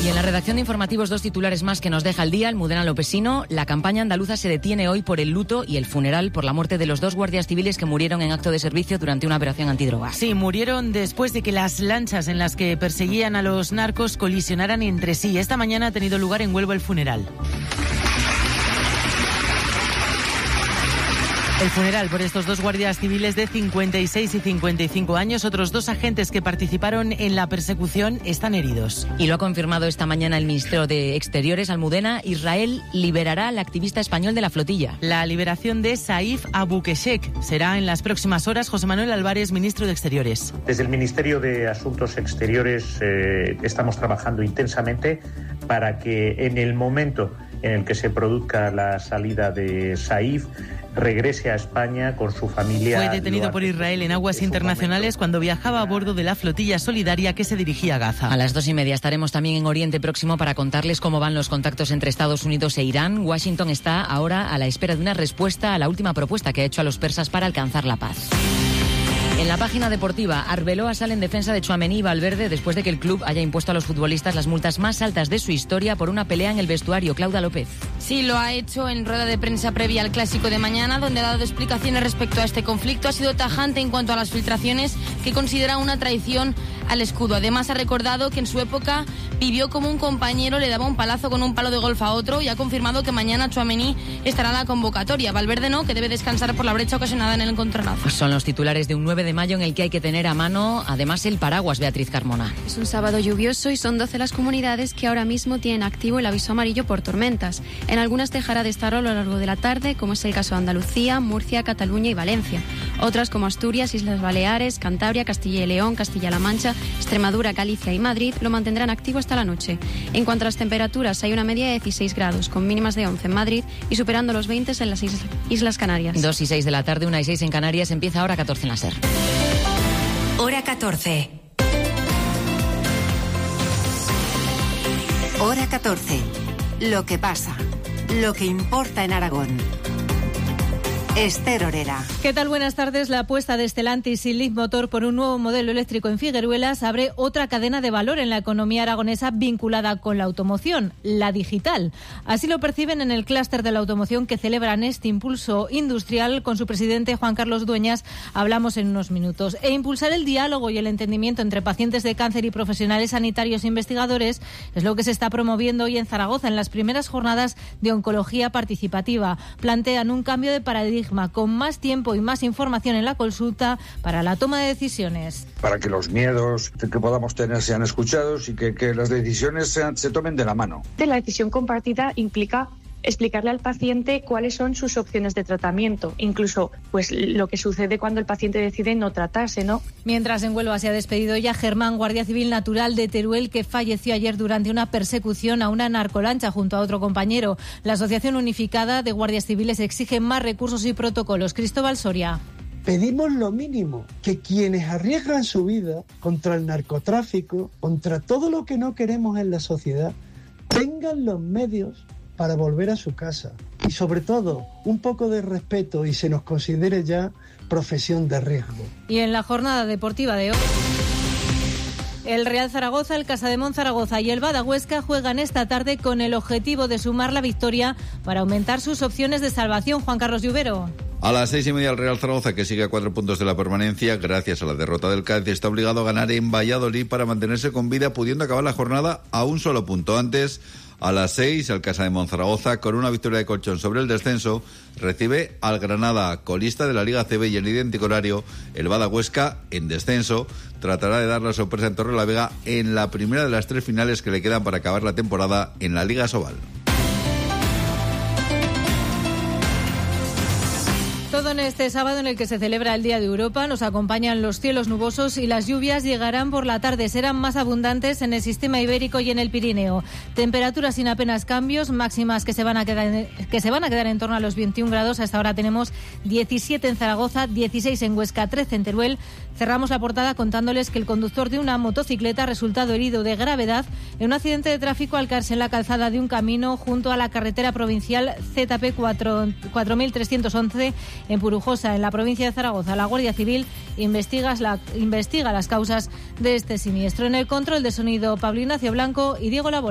Y en la redacción de informativos, 2 titulares más que nos deja el día. Almudena Lopesino: la campaña andaluza se detiene hoy por el luto y el funeral por la muerte de los 2 guardias civiles que murieron en acto de servicio durante una operación antidrogas. Sí, murieron después de que las lanchas en las que perseguían a los narcos colisionaran entre sí. Esta mañana ha tenido lugar en Huelva el funeral. El funeral por estos 2 guardias civiles de 56 y 55 años. Otros 2 agentes que participaron en la persecución están heridos. Y lo ha confirmado esta mañana el ministro de Exteriores, Almudena: Israel liberará al activista español de la flotilla. La liberación de Saif Abukeshek será en las próximas horas. José Manuel Álvarez, ministro de Exteriores. Desde el Ministerio de Asuntos Exteriores estamos trabajando intensamente para que en el momento en el que se produzca la salida de Saif, regrese a España con su familia. Fue detenido por Israel en aguas internacionales cuando viajaba a bordo de la flotilla solidaria que se dirigía a Gaza. A las 2:30 estaremos también en Oriente Próximo para contarles cómo van los contactos entre Estados Unidos e Irán. Washington está ahora a la espera de una respuesta a la última propuesta que ha hecho a los persas para alcanzar la paz. En la página deportiva, Arbeloa sale en defensa de Tchouaméni y Valverde después de que el club haya impuesto a los futbolistas las multas más altas de su historia por una pelea en el vestuario. Claudia López. Sí, lo ha hecho en rueda de prensa previa al Clásico de mañana, donde ha dado explicaciones respecto a este conflicto. Ha sido tajante en cuanto a las filtraciones que considera una traición al escudo. Además, ha recordado que en su época vivió como un compañero le daba un palazo con un palo de golf a otro, y ha confirmado que mañana Tchouaméni estará en la convocatoria. Valverde no, que debe descansar por la brecha ocasionada en el encontronazo. Son los titulares de un 9 de mayo en el que hay que tener a mano además el paraguas, Beatriz Carmona. Es un sábado lluvioso y son 12 las comunidades que ahora mismo tienen activo el aviso amarillo por tormentas. En algunas dejará de estar a lo largo de la tarde, como es el caso de Andalucía, Murcia, Cataluña y Valencia. Otras, como Asturias, Islas Baleares, Cantabria, Castilla y León, Castilla-La Mancha, Extremadura, Galicia y Madrid, lo mantendrán activo hasta la noche. En cuanto a las temperaturas, hay una media de 16 grados, con mínimas de 11 en Madrid y superando los 20 en las Islas Canarias. 2:06 de la tarde, 1:06 en Canarias. Empieza Hora 14 en la SER. Hora 14. Hora 14. Lo que pasa. Lo que importa en Aragón. Esther Orera. ¿Qué tal? Buenas tardes. La apuesta de Stellantis y Leapmotor por un nuevo modelo eléctrico en Figueruelas abre otra cadena de valor en la economía aragonesa vinculada con la automoción, la digital. Así lo perciben en el clúster de la automoción que celebran este impulso industrial. Con su presidente, Juan Carlos Dueñas, hablamos en unos minutos. E impulsar el diálogo y el entendimiento entre pacientes de cáncer y profesionales sanitarios e investigadores es lo que se está promoviendo hoy en Zaragoza en las primeras jornadas de oncología participativa. Plantean un cambio de paradigma, con más tiempo y más información en la consulta para la toma de decisiones. Para que los miedos que podamos tener sean escuchados y que las decisiones se tomen de la mano. La decisión compartida implica explicarle al paciente cuáles son sus opciones de tratamiento, incluso pues lo que sucede cuando el paciente decide no tratarse, ¿no? Mientras en Huelva se ha despedido ya Germán, guardia civil natural de Teruel, que falleció ayer durante una persecución a una narcolancha junto a otro compañero. La Asociación Unificada de Guardias Civiles exige más recursos y protocolos. Cristóbal Soria. Pedimos lo mínimo, que quienes arriesgan su vida contra el narcotráfico, contra todo lo que no queremos en la sociedad, tengan los medios para volver a su casa. Y sobre todo, un poco de respeto y se nos considere ya profesión de riesgo. Y en la jornada deportiva de hoy, el Real Zaragoza, el Casademont Zaragoza y el Bada Huesca juegan esta tarde con el objetivo de sumar la victoria para aumentar sus opciones de salvación. Juan Carlos Lluvero. A las 6:30 el Real Zaragoza, que sigue a 4 puntos de la permanencia gracias a la derrota del Cádiz, está obligado a ganar en Valladolid para mantenerse con vida, pudiendo acabar la jornada a un solo punto. Antes, a las 6, el Casademont Zaragoza, con una victoria de colchón sobre el descenso, recibe al Granada, colista de la Liga CB, y en idéntico horario, el Bada Huesca, en descenso, tratará de dar la sorpresa en Torrelavega en la primera de las 3 finales que le quedan para acabar la temporada en la Liga Sobal. Todo en este sábado en el que se celebra el Día de Europa. Nos acompañan los cielos nubosos y las lluvias llegarán por la tarde. Serán más abundantes en el sistema ibérico y en el Pirineo. Temperaturas sin apenas cambios, máximas que se van a quedar en torno a los 21 grados. Hasta ahora tenemos 17 en Zaragoza, 16 en Huesca, 13 en Teruel. Cerramos la portada contándoles que el conductor de una motocicleta ha resultado herido de gravedad en un accidente de tráfico al caerse en la calzada de un camino junto a la carretera provincial ZP 4311 en Purujosa, en la provincia de Zaragoza. La Guardia Civil investiga las causas de este siniestro. En el control de sonido, Pablo Ignacio Blanco y Diego Labor.